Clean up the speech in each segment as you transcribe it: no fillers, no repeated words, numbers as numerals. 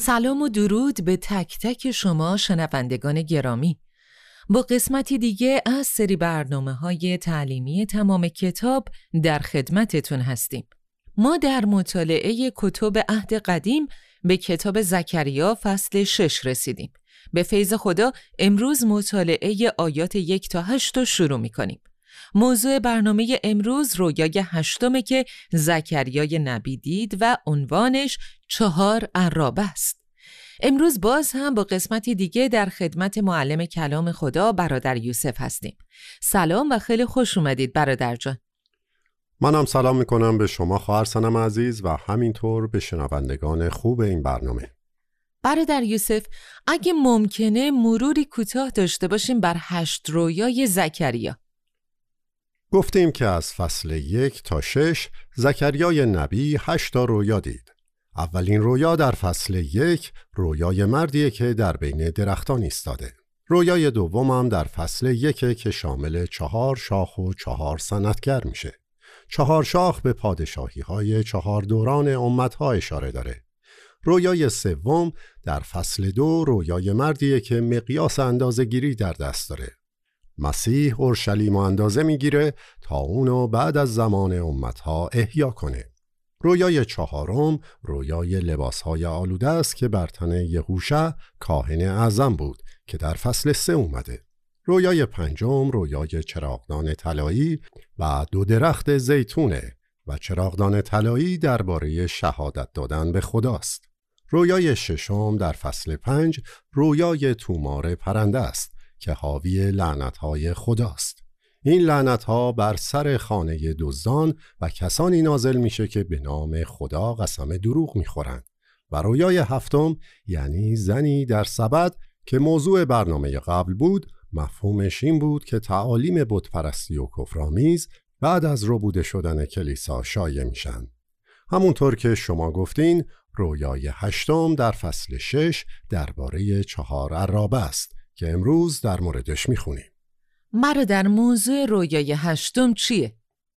سلام و درود به تک تک شما شنوندگان گرامی. با قسمتی دیگه از سری برنامه‌های تعلیمی تمام کتاب در خدمتتون هستیم. ما در مطالعه کتب عهد قدیم به کتاب زکریا فصل 6 رسیدیم. به فیض خدا امروز مطالعه آیات 1 تا 8 رو شروع می‌کنیم. موضوع برنامه امروز رویای 8 که زکریای نبی دید و عنوانش 4 عرابه است. امروز باز هم با قسمتی دیگه در خدمت معلم کلام خدا برادر یوسف هستیم. سلام و خیلی خوش اومدید برادر جان. منم سلام میکنم به شما خواهر سنم عزیز و همینطور به شنوندگان خوب این برنامه. برادر یوسف، اگه ممکنه مروری کوتاه داشته باشیم بر 8 رویای زکریا. گفتیم که از فصل 1 تا 6 زکریای نبی 8 رویا دید. اولین رویا در فصل 1 رویای مردیه که در بین درختان ایستاده. رویای دوم هم در فصل 1 که شامل 4 شاخ و 4 صنعتگر میشه. 4 شاخ به پادشاهی‌های 4 دوران امت‌ها اشاره داره. رویای سوم در فصل 2 رویای مردیه که مقیاس اندازه‌گیری در دست داره. مسیح اورشلیم اندازه میگیره تا اونو بعد از زمان امتها احیا کنه. رویای چهارم رویای لباسهای آلوده است که بر تن یهوشع کاهن اعظم بود که در فصل 3 اومده. رویای پنجم رویای چراغدان طلایی و 2 درخت زیتونه و چراغدان طلایی درباره شهادت دادن به خداست. رویای ششم در فصل 5 رویای تومار پرنده است که حاوی لعنت‌های خداست. این لعنت‌ها بر سر خانه دزدان و کسانی نازل میشه که به نام خدا قسم دروغ میخورند. و رویای هفتم یعنی زنی در سبد که موضوع برنامه قبل بود، مفهومش این بود که تعالیم بتپرستی و کفرآمیز بعد از ربوده شدن کلیسا شایع میشن. همونطور که شما گفتین، رویای 8 در فصل 6 درباره 4 عرابه است که امروز در موردش میخونیم. مرا در موضوع رویای 8 چیه؟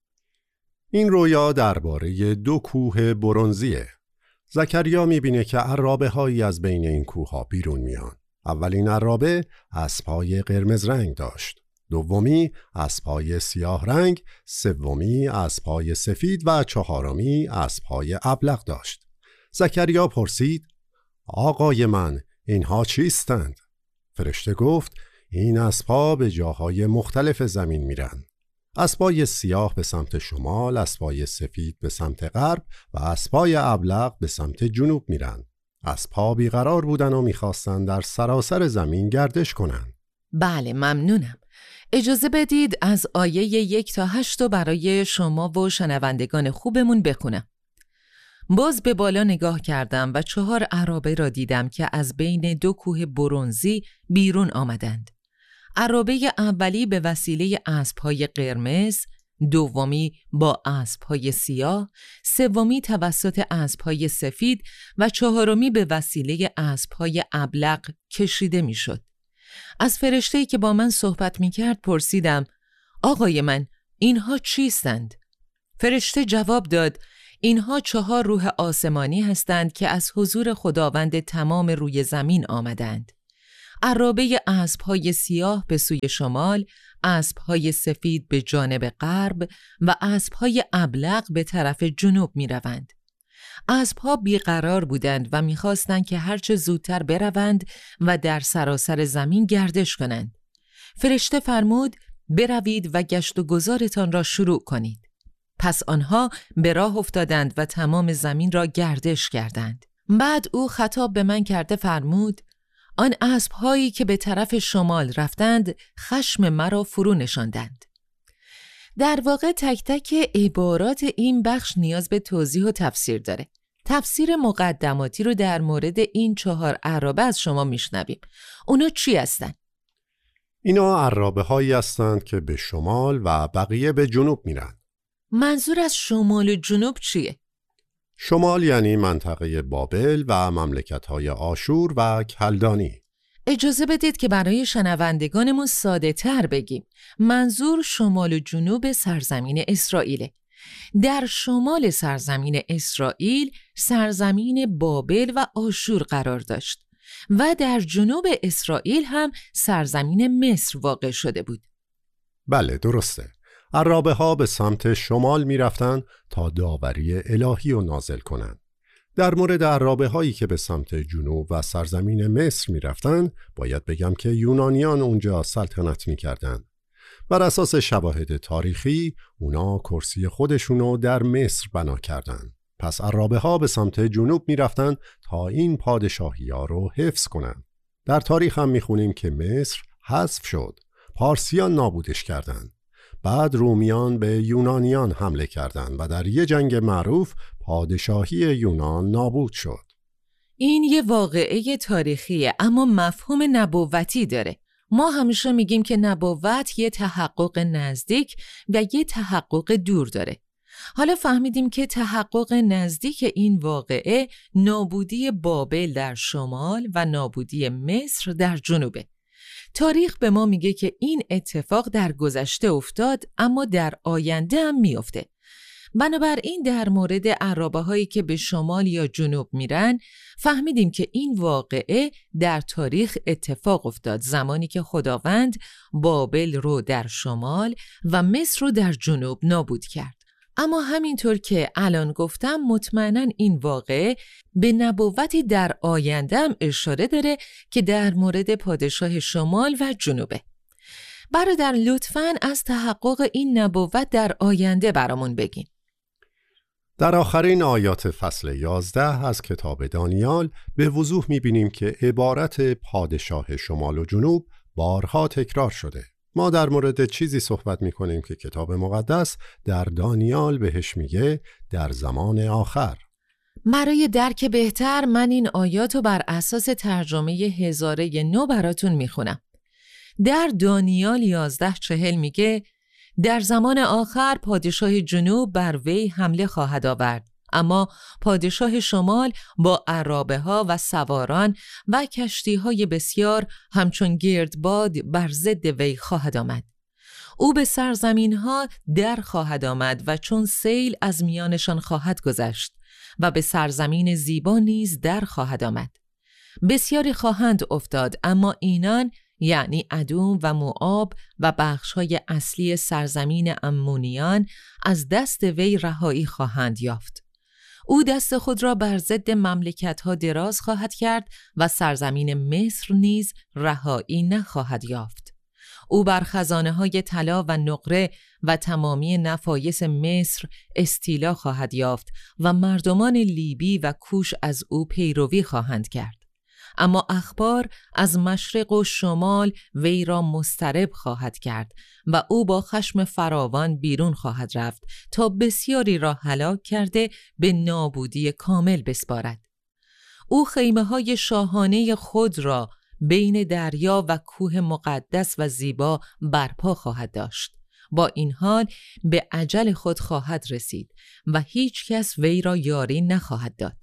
این رویا درباره 2 کوه برنزیه. زکریا میبینه که عرابه هایی از بین این کوه ها بیرون میان. اولین عرابه اسبهای قرمز رنگ داشت، دومی اسبهای سیاه رنگ، سومی اسبهای سفید و چهارمی اسبهای ابلق داشت. زکریا پرسید: آقای من، اینها چیستند؟ فرشته گفت: این اسبها به جاهای مختلف زمین میرن. اسبای سیاه به سمت شمال، اسبای سفید به سمت غرب و اسبای ابلق به سمت جنوب میرن. اسبها بیقرار بودن و میخواستن در سراسر زمین گردش کنن. بله، ممنونم. اجازه بدید از آیه 1 تا 8 برای شما و شنوندگان خوبمون بخونم. باز به بالا نگاه کردم و 4 عرابه را دیدم که از بین 2 کوه برنزی بیرون آمدند. عرابه اولی به وسیله اسب‌های قرمز، دومی با اسب‌های سیاه، سومی توسط اسب‌های سفید و چهارمی به وسیله اسب‌های ابلق کشیده می‌شد. از فرشته‌ای که با من صحبت می‌کرد پرسیدم: آقای من، اینها چیستند؟ فرشته جواب داد: اینها 4 روح آسمانی هستند که از حضور خداوند تمام روی زمین آمدند. عرابه اسب‌های سیاه به سوی شمال، اسب‌های سفید به جانب غرب و اسب‌های ابلق به طرف جنوب می‌روند. اسب‌ها بیقرار بودند و می‌خواستند که هرچه زودتر بروند و در سراسر زمین گردش کنند. فرشته فرمود: بروید و گشت و گذارتان را شروع کنید. پس آنها به راه افتادند و تمام زمین را گردش کردند. بعد او خطاب به من کرده فرمود: آن اسب‌هایی که به طرف شمال رفتند خشم مرا فرو نشاندند. در واقع تک تک عبارات این بخش نیاز به توضیح و تفسیر داره. تفسیر مقدماتی رو در مورد این 4 عرابه از شما میشنویم. اونا چی هستن؟ اینا عرابه هایی هستند که به شمال و بقیه به جنوب میرن. منظور از شمال و جنوب چیه؟ شمال یعنی منطقه بابل و مملکت‌های آشور و کلدانی. اجازه بدید که برای شنوندگانمون ساده تر بگیم. منظور شمال و جنوب سرزمین اسرائیله. در شمال سرزمین اسرائیل سرزمین بابل و آشور قرار داشت و در جنوب اسرائیل هم سرزمین مصر واقع شده بود. بله درسته. عرابه ها به سمت شمال می رفتن تا داوری الهی رو نازل کنند. در مورد عرابه هایی که به سمت جنوب و سرزمین مصر می رفتن، باید بگم که یونانیان اونجا سلطنت می کردن. بر اساس شواهد تاریخی اونا کرسی خودشونو در مصر بنا کردن. پس عرابه ها به سمت جنوب می رفتن تا این پادشاهی ها رو حفظ کنن. در تاریخ هم می خونیم که مصر حذف شد. پارسیان نابودش کردند. بعد رومیان به یونانیان حمله کردند و در یه جنگ معروف پادشاهی یونان نابود شد. این یه واقعه تاریخیه اما مفهوم نبوتی داره. ما همیشه میگیم که نبوت یه تحقق نزدیک و یه تحقق دور داره. حالا فهمیدیم که تحقق نزدیک این واقعه نابودی بابل در شمال و نابودی مصر در جنوبه. تاریخ به ما میگه که این اتفاق در گذشته افتاد اما در آینده هم میفته. بنابراین در مورد عرابه هایی که به شمال یا جنوب میرن فهمیدیم که این واقعه در تاریخ اتفاق افتاد زمانی که خداوند بابل رو در شمال و مصر رو در جنوب نابود کرد. اما همینطور که الان گفتم مطمئناً این واقعه به نبوتی در آینده هم اشاره داره که در مورد پادشاه شمال و جنوبه. برادر لطفاً از تحقق این نبوت در آینده برامون بگین. در آخرین آیات فصل 11 از کتاب دانیال به وضوح می‌بینیم که عبارت پادشاه شمال و جنوب بارها تکرار شده. ما در مورد چیزی صحبت می‌کنیم که کتاب مقدس در دانیال بهش میگه در زمان آخر. برای درک بهتر من این آیاتو بر اساس ترجمه هزاره نو براتون میخونم. در دانیال 11:40 میگه در زمان آخر پادشاه جنوب بر وی حمله خواهد آورد، اما پادشاه شمال با عرابه ها و سواران و کشتی های بسیار همچون گردباد بر ضد وی خواهد آمد. او به سرزمین ها در خواهد آمد و چون سیل از میانشان خواهد گذشت و به سرزمین زیبا نیز در خواهد آمد. بسیاری خواهند افتاد اما اینان یعنی ادوم و موآب و بخش‌های اصلی سرزمین امونیان از دست وی رهایی خواهند یافت. او دست خود را بر ضد مملکت‌ها دراز خواهد کرد و سرزمین مصر نیز رهایی نخواهد یافت. او بر خزانه‌های طلا و نقره و تمامی نفایس مصر استیلا خواهد یافت و مردمان لیبی و کوش از او پیروی خواهند کرد. اما اخبار از مشرق و شمال وی را مضطرب خواهد کرد و او با خشم فراوان بیرون خواهد رفت تا بسیاری را هلاک کرده به نابودی کامل بسپارد. او خیمه‌های شاهانه خود را بین دریا و کوه مقدس و زیبا برپا خواهد داشت. با این حال به اجل خود خواهد رسید و هیچ کس وی را یاری نخواهد داد.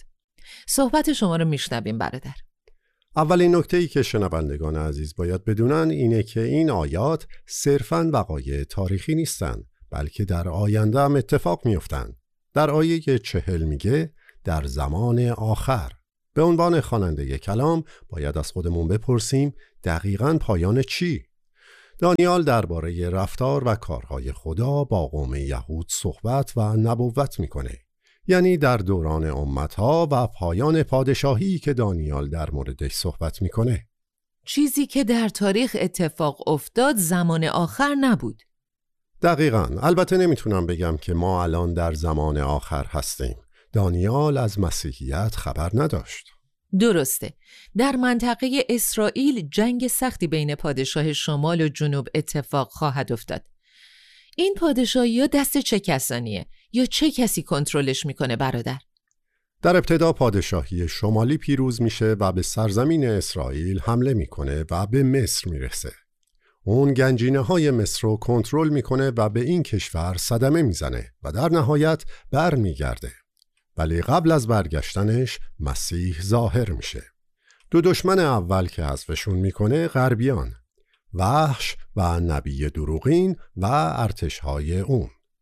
صحبت شما رو میشنویم برادر. اولین نکته‌ای که شنوندگان عزیز باید بدونن اینه که این آیات صرفاً وقایع تاریخی نیستن، بلکه در آینده هم اتفاق میفتن. در آیه 40 میگه در زمان آخر. به عنوان خواننده کلام باید از خودمون بپرسیم دقیقاً پایان چی؟ دانیال درباره رفتار و کارهای خدا با قوم یهود صحبت و نبوت میکنه. یعنی در دوران امتها و پایان پادشاهی که دانیال در موردش صحبت میکنه. چیزی که در تاریخ اتفاق افتاد زمان آخر نبود. دقیقاً. البته نمیتونم بگم که ما الان در زمان آخر هستیم. دانیال از مسیحیت خبر نداشت. درسته. در منطقه اسرائیل جنگ سختی بین پادشاه شمال و جنوب اتفاق خواهد افتاد. این پادشاهی‌ها دست چه کسانیه؟ یا چه کسی کنترلش میکنه برادر؟ در ابتدا پادشاهی شمالی پیروز میشه و به سرزمین اسرائیل حمله میکنه و به مصر میرسه. اون گنجینه‌های مصر رو کنترل میکنه و به این کشور صدمه میزنه و در نهایت برمیگرده. ولی قبل از برگشتنش مسیح ظاهر میشه. دو دشمن اول که حذفشون میکنه غربیان، وحش و نبی دروغین و ارتش‌های اون.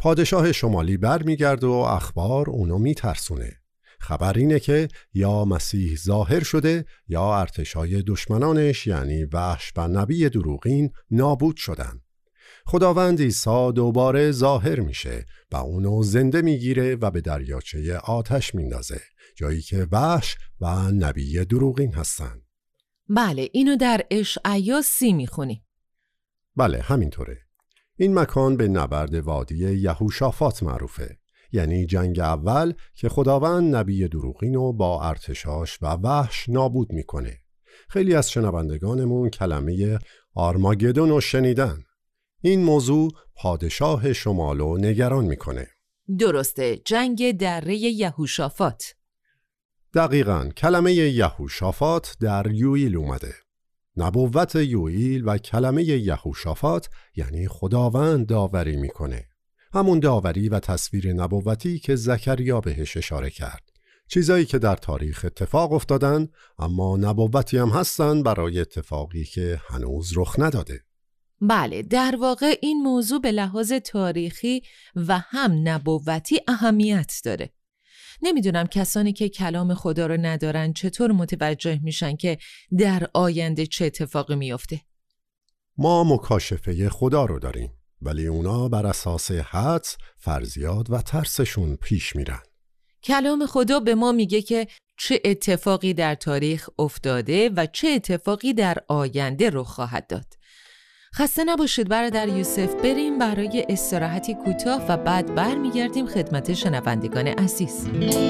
پادشاه شمالی برمیگرده و اخبار اونو میترسونه. خبر اینه که یا مسیح ظاهر شده یا ارتشای دشمنانش یعنی وحش و نبی دروغین نابود شدن. خداوند عیسی دوباره ظاهر میشه و اونو زنده میگیره و به دریاچه آتش میندازه، جایی که وحش و نبی دروغین هستن. بله، اینو در اشعیا 30 میخونیم. بله، همینطوره. این مکان به نبرد وادی یهوشافات معروفه، یعنی جنگ اول که خداوند نبی دروغین رو با ارتشاش و وحش نابود میکنه. خیلی از شنوندگانمون کلمه آرماگدون رو شنیدن. این موضوع پادشاه شمالو نگران میکنه. درسته، جنگ دره یهوشافات. دقیقاً، کلمه یهوشافات در یوئیل اومده. نبوت یوئیل و کلمه یهوشافات یعنی خداوند داوری میکنه. همون داوری و تصویر نبوتی که زکریا بهش اشاره کرد. چیزایی که در تاریخ اتفاق افتادن، اما نبوتی هم هستن برای اتفاقی که هنوز رخ نداده. بله، در واقع این موضوع به لحاظ تاریخی و هم نبوتی اهمیت داره. نمیدونم کسانی که کلام خدا رو ندارن چطور متوجه میشن که در آینده چه اتفاقی میفته. ما مکاشفه خدا رو داریم، ولی اونا بر اساس حدس، فرضیات و ترسشون پیش میرن. کلام خدا به ما میگه که چه اتفاقی در تاریخ افتاده و چه اتفاقی در آینده رخ خواهد داد. خسته نباشید برادر یوسف، بریم برای استراحتی کوتاه و بعد برمیگردیم خدمت شنوندگان عزیز.